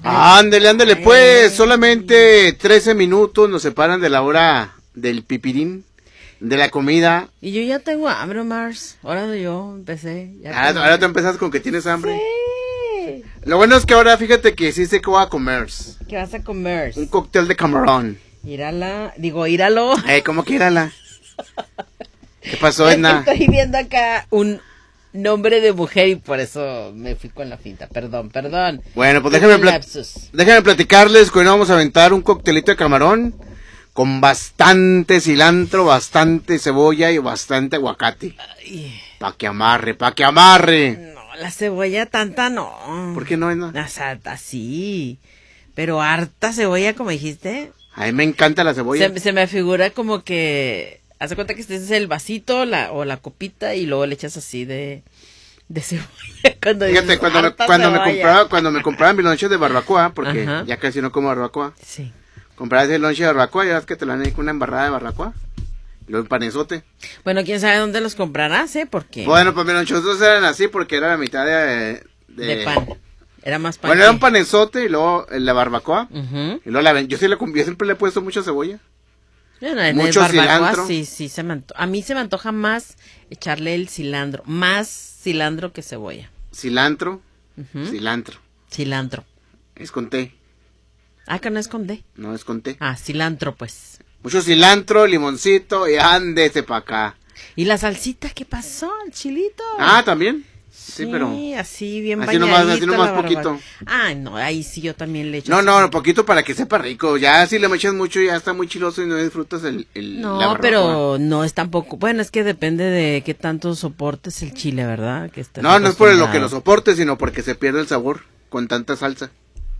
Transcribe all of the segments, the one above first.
Ándele, ándele, pues, solamente 13 minutos nos separan de la hora del pipirín, de la comida. Y yo ya tengo hambre, Mars. Ahora yo empecé. Ahora tú empezas con que tienes hambre. Sí. Lo bueno es que ahora fíjate que sí sé que voy a comer. ¿Qué vas a comer? Un cóctel de camarón. Íralo. ¿Cómo que írala? ¿Qué pasó, Edna? Estoy viendo acá un nombre de mujer y por eso me fui con la finta. Perdón. Bueno, pues déjenme platicarles que hoy nos vamos a aventar un coctelito de camarón con bastante cilantro, bastante cebolla y bastante aguacate. Pa' que amarre. No, la cebolla tanta no. ¿Por qué no, Edna? O sea, así. Pero harta cebolla, como dijiste. A mí me encanta la cebolla. Se me figura como que... Haz de cuenta que este es el vasito o la copita y luego le echas así de cebolla. Fíjate, cuando me compraba mi lonche de barbacoa, porque ajá, ya casi no como barbacoa. Sí. Compraba ese lonche de barbacoa, ya ves que te lo dan con una embarrada de barbacoa. Y luego un panezote. Bueno, quién sabe dónde los comprarás, Porque... Bueno, pues mis lonchosos eran así porque era la mitad de pan. Era más pan. Bueno, era un panezote y luego la barbacoa. Y luego yo siempre le he puesto mucha cebolla. Bueno, mucho cilantro. Sí, a mí se me antoja más echarle el cilantro. Más cilantro que cebolla. ¿Cilantro? Cilantro. Es con T. Ah, que no es con D. No, es con T. Cilantro, pues. Mucho cilantro, limoncito y ándese pa' acá. ¿Y la salsita qué pasó? ¿El chilito? También. Sí, pero... así bien así bañadita. Así nomás poquito. No, ahí sí yo también le echo. No, poquito para que sepa rico. Ya si le echas mucho ya está muy chiloso y no disfrutas No, pero no es tampoco... Bueno, es que depende de qué tanto soportes el chile, ¿verdad? Que no es por lo que lo soportes, sino porque se pierde el sabor con tanta salsa.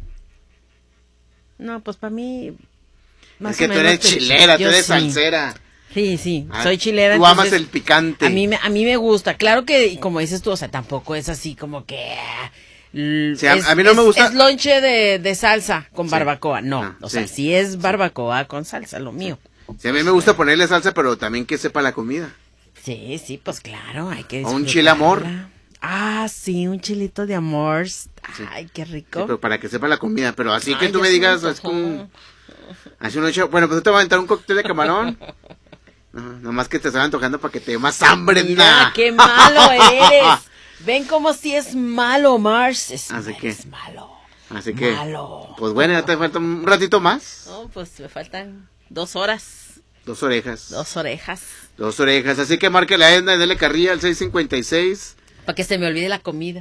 No, pues para mí... Es que tú eres chilera, tú eres salsera. Sí, soy chilera. Tú amas el picante. A mí me gusta. Claro que, como dices tú, o sea, tampoco es así como que... a mí no me gusta. Es lonche de salsa con barbacoa. No, o sea, sí es barbacoa con salsa, lo mío. Sí, a mí me gusta ponerle salsa, pero también que sepa la comida. Sí, pues claro, hay que o un chile amor. Sí, un chilito de amor. Ay, qué rico. Sí, pero para que sepa la comida, pero así que tú me digas, es como... Así uno echa... Bueno, pues te va a aventar un cóctel de camarón. Nomás que te estaba antojando para que te dé más hambre. Mira, qué malo eres. Ven como si es malo, Mars. Es malo. Así que, pues bueno, ya te falta un ratito más. No, pues me faltan 2 horas. 2 orejas. 2 orejas. 2 orejas, así que marque la Edna y dele carrilla al 656. Para que se me olvide la comida.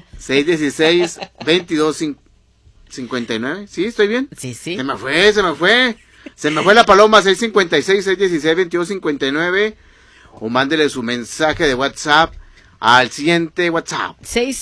616-2259. ¿Sí? ¿Estoy bien? Sí. Se me fue. Se me fue la paloma. 656-616-2259. O mándele su mensaje de WhatsApp al siguiente WhatsApp.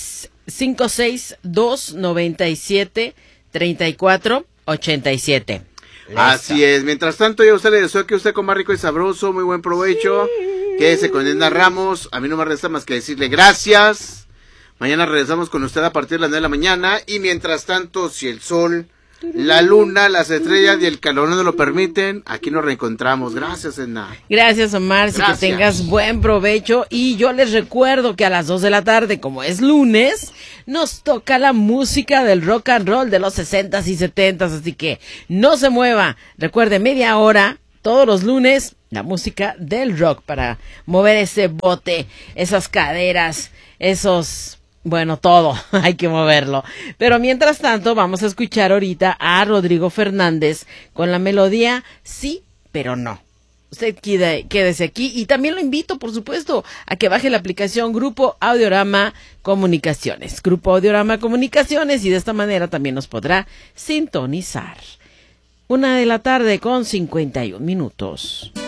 656-297-3487. Así es. Mientras tanto, yo a usted le deseo que usted coma rico y sabroso. Muy buen provecho. Quédese con Edna Ramos. A mí no me resta más que decirle gracias. Mañana regresamos con usted a partir de las 9 de la mañana. Y mientras tanto, si el sol, la luna, las estrellas y el calor no nos lo permiten, aquí nos reencontramos. Gracias, Edna. Gracias, Omar. Que tengas buen provecho. Y yo les recuerdo que a las 2 de la tarde, como es lunes, nos toca la música del rock and roll de los 60s y 70s. Así que no se mueva. Recuerde, media hora, todos los lunes, la música del rock para mover ese bote, esas caderas, bueno, todo, hay que moverlo. Pero mientras tanto, vamos a escuchar ahorita a Rodrigo Fernández con la melodía Sí, pero no. Usted quédese aquí y también lo invito, por supuesto, a que baje la aplicación Grupo Audiorama Comunicaciones. Grupo Audiorama Comunicaciones y de esta manera también nos podrá sintonizar. 1 de la tarde con 51 minutos.